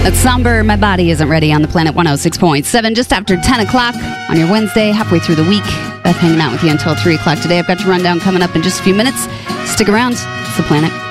That's Somber, My Body Isn't Ready on the Planet 106.7, just after 10 o'clock on your Wednesday, halfway through the week. Beth hanging out with you until 3 o'clock today. I've got your rundown coming up in just a few minutes. Stick around. It's The Planet.